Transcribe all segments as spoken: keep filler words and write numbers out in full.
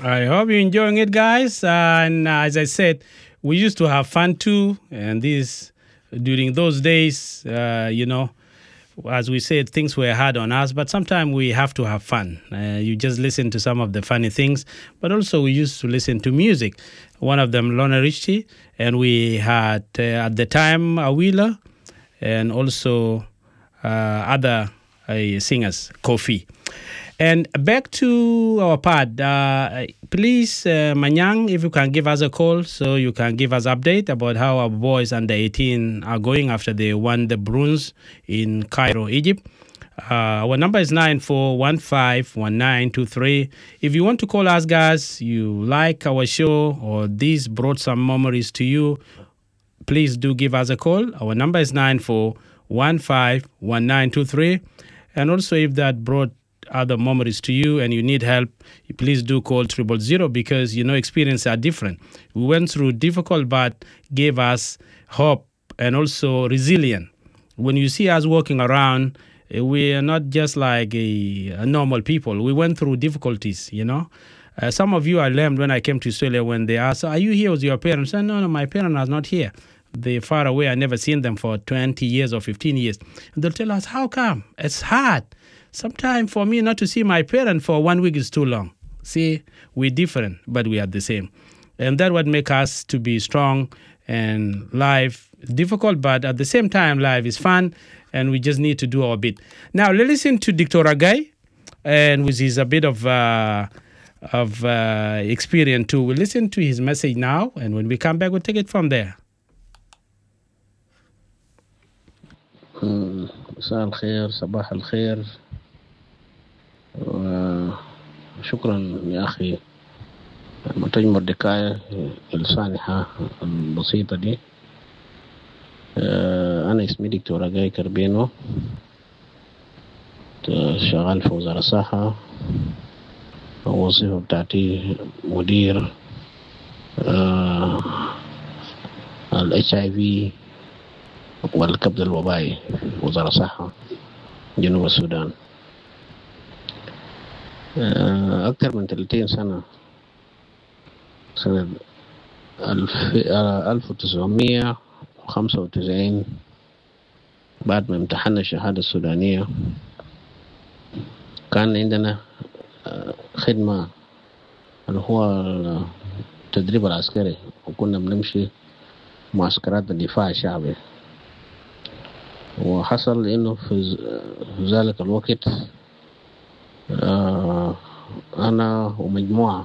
I hope you're enjoying it, guys. And uh, as I said, we used to have fun too. And this, during those days, uh, you know, as we said, things were hard on us, but sometimes we have to have fun. Uh, you just listen to some of the funny things, but also we used to listen to music. One of them, Lorna Richie, and we had uh, at the time Awila, and also uh, other uh, singers, Kofi. And back to our part, uh, please, uh, Manyang, if you can give us a call so you can give us update about how our boys under eighteen are going after they won the bronze in Cairo, Egypt. Uh, our number is nine four one five one nine two three. If you want to call us, guys, you like our show or this brought some memories to you, please do give us a call. Our number is nine four one five one nine two three. And also if that brought other memories to you and you need help, please do call triple zero because, you know, experiences are different. We went through difficult but gave us hope and also resilient. When you see us walking around, we are not just like a, a normal people. We went through difficulties, you know. Uh, some of you I learned when I came to Australia when they asked, are you here with your parents? I said, no, no, my parents are not here. They're far away. I never seen them for twenty years or fifteen years. And they'll tell us, how come? It's hard. Sometimes for me not to see my parents for one week is too long. See, we're different, but we are the same. And that's what makes us to be strong. And life is difficult, but at the same time, life is fun. And we just need to do our bit. Now, let's listen to Doctor Agai, and which is a bit of uh, of uh, experience too. We'll listen to his message now. And when we come back, we'll take it from there. مساء الخير، صباح الخير، وشكرا يا أخي منتج مردكاية السانحة البسيطة دي. أنا اسمي دكتور أجاي كربينو، شغال في وزارة الصحة، الوظيفة بتاعتي مدير ال إتش آي في والكبد الوبائي في وزارة الصحة جنوب السودان. أكثر من ثلاثين سنة، سنة ألف وتسعمية وخمسة وتسعين بعد ما امتحنا الشهادة السودانية كان عندنا خدمة اللي هو التدريب العسكري، وكنا بنمشي معسكرات الدفاع الشعبي. وحصل إنه في ذلك الوقت أنا ومجموعة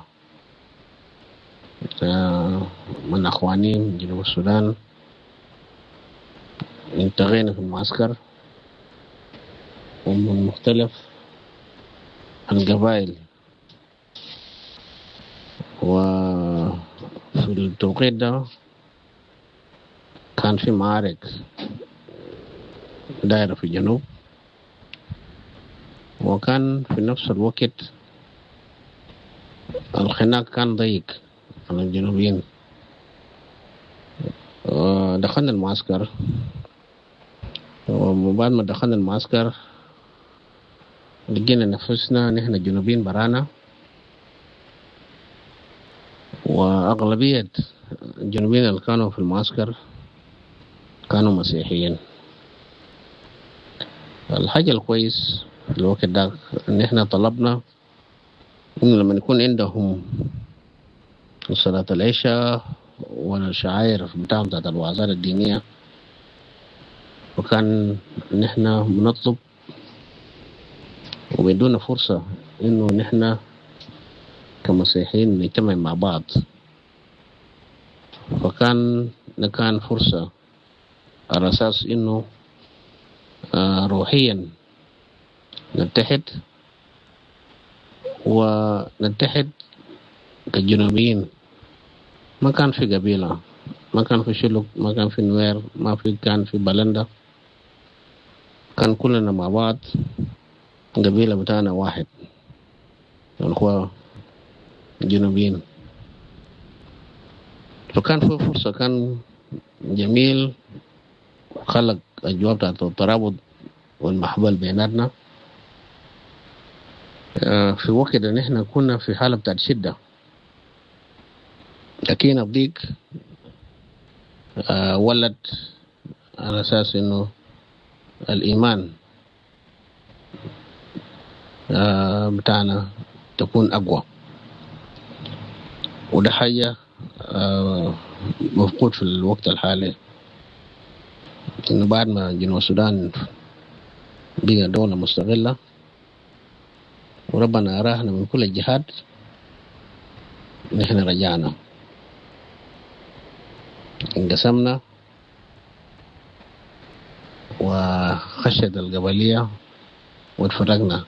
من أخواني من جنوب السودان انتغينا في المعسكر ومن مختلف القبائل. وفي التوقيت ده كان في معارك دائرة في الجنوب، وكان في نفس الوقت الخناق كان ضيق على الجنوبيين. دخلنا المعسكر، وبعد ما دخلنا المعسكر لقينا نفسنا نحن الجنوبيين برانا، وأغلبية الجنوبيين اللي كانوا في المعسكر كانوا مسيحيين. الحاجة الكويس في الوقت ده إن إحنا طلبنا إن لما يكون عندهم صلاة العشاء والشعائر بتاعهم بتاعت الوعظات الدينية، وكان نحن بنطلب وبيدونا فرصة إنه نحن كمسيحيين نجتمع مع بعض. فكان كان فرصة على أساس إنه آه روحيا نتحد ونتحد كجنوبيين. ما كان في قبيلة، ما كان في شلوك، ما كان في نوير، ما في كان في بلندا، كان كلنا مع بعض قبيلة بتاعنا واحد، يعني هو جنوبيين. فكان في فرصة، كان جميل، خلق أجواء بتاعت الترابط والمحبة بيناتنا. في وقت إن إحنا كنا في حالة بتاعت شدة لكن الضيق آه ولد على أساس إنه الإيمان آه بتاعنا تكون أقوى، وده حاجة آه مفقود في الوقت الحالي. إنه بعد ما جنوب السودان بقى دولة مستقلة وربنا أراهنا من كل الجهات، نحن رجعنا انقسمنا وخشت القبلية واتفرقنا.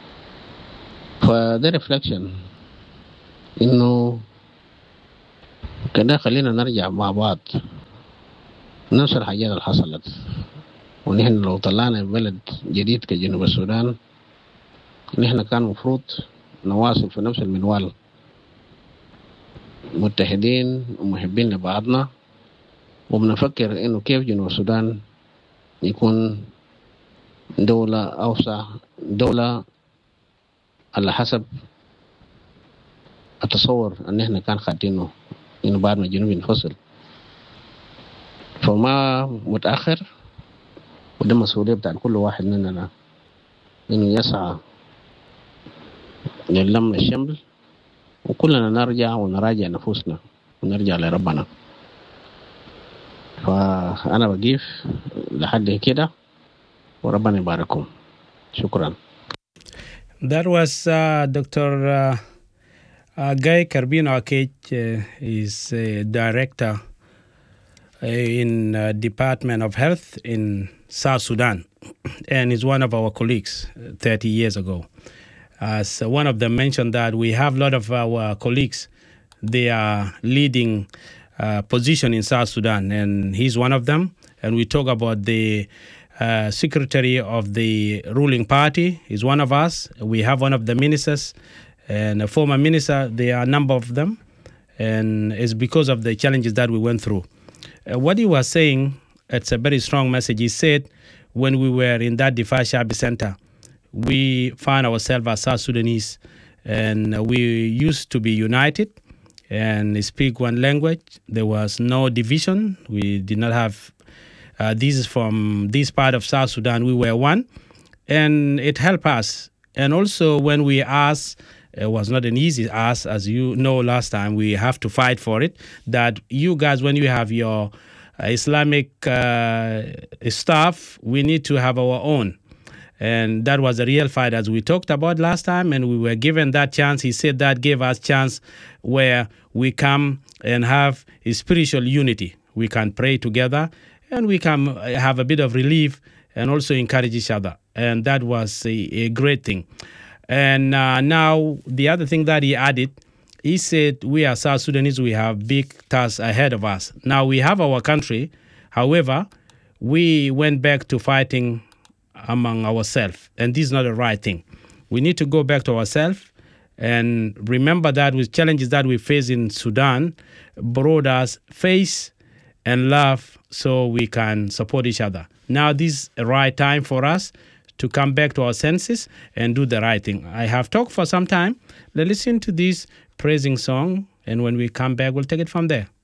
فده ريفلكشن إنه كده خلينا نرجع مع بعض نفس الحاجات اللي حصلت، ونحن لو طلعنا بلد جديد كجنوب السودان نحن كان مفروض نواصل في نفس المنوال، متحدين ومحبين لبعضنا، وبنفكر إنه كيف جنوب السودان يكون دولة أوسع، دولة على حسب التصور أن إحنا كان خاطينه إنه بعد ما الجنوب ينفصل. فما متأخر، وده مسؤولية بتاع كل واحد مننا إنه يسعى للم الشمل، وكلنا نرجع ونراجع نفوسنا ونرجع لربنا. فأنا بقيف لحد كده وربنا يباركم. شكرا. That was uh, Doctor Uh, uh, Guy Carbino Akech. Uh, is a director uh, in uh, Department of Health in South Sudan, and is one of our colleagues uh, thirty years ago. As uh, one of them mentioned that we have a lot of our colleagues, they are leading uh, position in South Sudan, and he's one of them. And we talk about the uh, secretary of the ruling party is one of us. We have one of the ministers and a former minister. There are a number of them, and it's because of the challenges that we went through. Uh, what he was saying, it's a very strong message. He said when we were in that Difa Shabi Center, we found ourselves as South Sudanese, and we used to be united and speak one language. There was no division. We did not have uh, this is from this part of South Sudan. We were one, and it helped us. And also when we asked, it was not an easy ask, as you know last time, we have to fight for it, that you guys, when you have your uh, Islamic uh, stuff, we need to have our own. And that was a real fight, as we talked about last time, and we were given that chance. He said that gave us chance where we come and have a spiritual unity. We can pray together, and we can have a bit of relief and also encourage each other. And that was a, a great thing. And uh, now the other thing that he added, he said we are South Sudanese, we have big tasks ahead of us. Now we have our country. However, we went back to fighting among ourselves, and this is not the right thing. We need to go back to ourselves and remember that with challenges that we face in Sudan, brought us faith and love so we can support each other. Now this is the right time for us to come back to our senses and do the right thing. I have talked for some time. Let's listen to this praising song, and when we come back, we'll take it from there.